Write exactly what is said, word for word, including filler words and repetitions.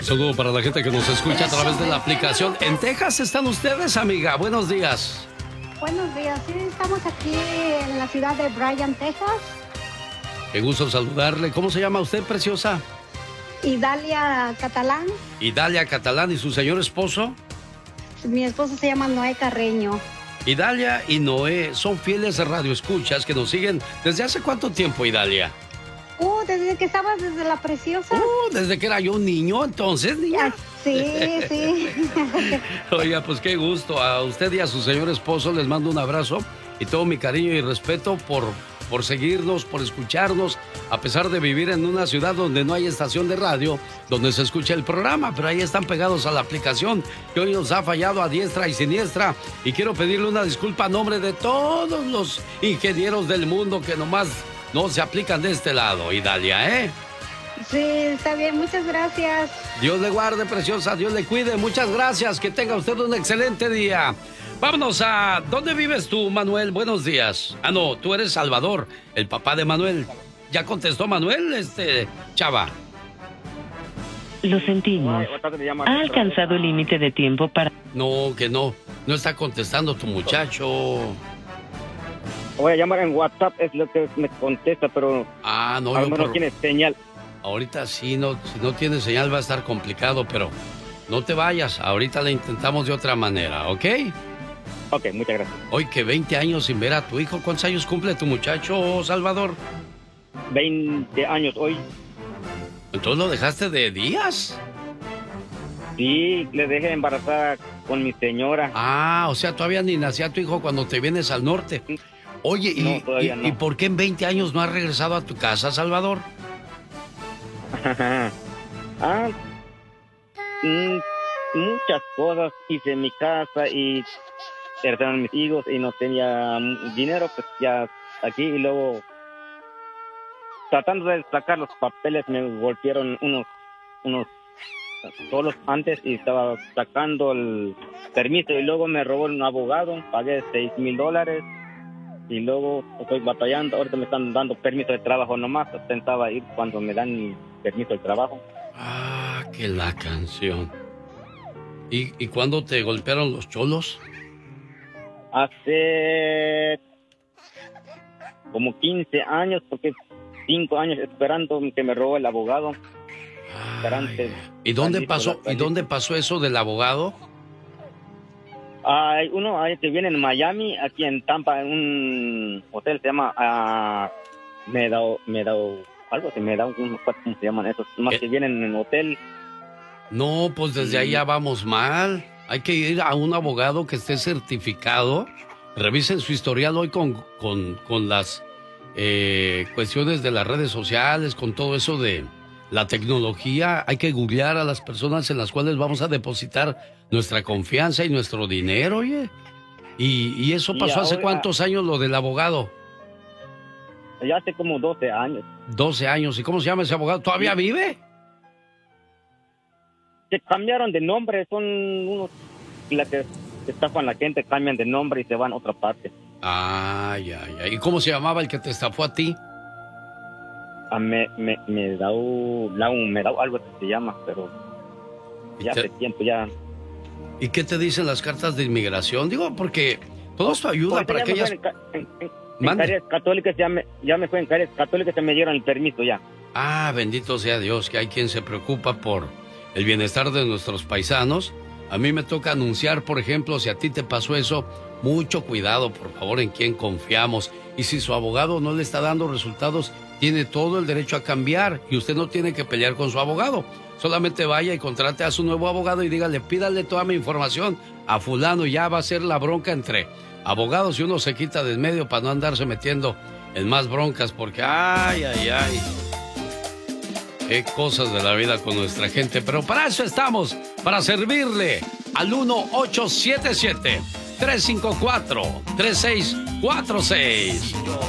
Saludo para la gente que nos escucha a través de la aplicación. ¿En Texas están ustedes, amiga? Buenos días. Buenos días, sí, estamos aquí en la ciudad de Bryan, Texas. Qué gusto saludarle. ¿Cómo se llama usted, preciosa? Idalia Catalán. Idalia Catalán. ¿Y su señor esposo? Mi esposo se llama Noé Carreño. Idalia y Noé son fieles radioescuchas que nos siguen. ¿Desde hace cuánto tiempo, Idalia? Uh, desde que estabas desde la Preciosa. Uh, desde que era yo un niño, entonces, niña. Sí, sí. Oiga, pues qué gusto. A usted y a su señor esposo les mando un abrazo y todo mi cariño y respeto por, por seguirnos, por escucharnos, a pesar de vivir en una ciudad donde no hay estación de radio donde se escucha el programa, pero ahí están pegados a la aplicación que hoy nos ha fallado a diestra y siniestra. Y quiero pedirle una disculpa a nombre de todos los ingenieros del mundo que nomás no se aplican de este lado, Idalia, ¿eh? Sí, está bien, muchas gracias. Dios le guarde, preciosa, Dios le cuide, muchas gracias, que tenga usted un excelente día. Vámonos a... ¿Dónde vives tú, Manuel? Buenos días. Ah, no, tú eres Salvador, el papá de Manuel. ¿Ya contestó Manuel, este, chava? Lo sentimos. Ha alcanzado el límite de tiempo para... No, que no, no está contestando tu muchacho. Voy a llamar en WhatsApp, es lo que me contesta, pero ah, no, a lo yo mejor por... no tiene señal. Ahorita sí, no, si no tiene señal va a estar complicado, pero no te vayas, ahorita la intentamos de otra manera, ¿ok? Ok, muchas gracias. Hoy que veinte años sin ver a tu hijo, ¿cuántos años cumple tu muchacho, Salvador? veinte años hoy. ¿Entonces lo dejaste de días? Sí, le dejé embarazada con mi señora. Ah, o sea, todavía ni nacía tu hijo cuando te vienes al norte. Oye, ¿y, no, y, no. ¿y por qué en veinte años no has regresado a tu casa, Salvador? ah, mm, muchas cosas hice en mi casa y perdieron mis hijos y no tenía dinero, pues ya aquí y luego tratando de sacar los papeles me golpearon unos unos solos antes y estaba sacando el permiso y luego me robó un abogado, pagué seis mil dólares y luego estoy batallando, ahorita me están dando permiso de trabajo nomás, pensaba ir cuando me dan permiso de trabajo. Ah, que la canción. ¿Y, y cuándo te golpearon los cholos? Hace como quince años, porque cinco años esperando que me robó el abogado. Ay, ¿Y dónde pasó? ¿Y dónde pasó eso del abogado? Hay uno hay que viene en Miami, aquí en Tampa, en un hotel se llama uh, Meadow, Meadow, algo así, Meadow, ¿cómo se llaman esos? Más ¿Eh? que vienen en hotel. No, pues desde ahí ya vamos mal. Hay que ir a un abogado que esté certificado. Revisen su historial hoy con, con, con las eh, cuestiones de las redes sociales, con todo eso de la tecnología. Hay que googlear a las personas en las cuales vamos a depositar nuestra confianza y nuestro dinero, oye. ¿Y, y eso pasó y ahora, hace cuántos años lo del abogado? Ya hace como doce años. doce años. ¿Y cómo se llama ese abogado? ¿Todavía sí. vive? Se cambiaron de nombre, son unos la que estafan a la gente, cambian de nombre y se van a otra parte. Ay, ay, ay. ¿Y cómo se llamaba el que te estafó a ti? A me, me, me da me da algo que se llama, pero ya te... hace tiempo ya. ¿Y qué te dicen las cartas de inmigración? Digo, porque todo esto ayuda para aquellas... En, en, en, en Caries Católicas ya me, ya me fue en Caries Católicas, se me dieron el permiso ya. Ah, bendito sea Dios, que hay quien se preocupa por el bienestar de nuestros paisanos. A mí me toca anunciar, por ejemplo, si a ti te pasó eso, mucho cuidado, por favor, en quién confiamos. Y si su abogado no le está dando resultados, tiene todo el derecho a cambiar y usted no tiene que pelear con su abogado. Solamente vaya y contrate a su nuevo abogado y dígale, pídale toda mi información a fulano. Ya va a ser la bronca entre abogados y uno se quita de en medio para no andarse metiendo en más broncas, porque ay, ay, ay. Qué cosas de la vida con nuestra gente. Pero para eso estamos, para servirle al uno ocho siete siete, tres cinco cuatro, tres seis cuatro seis.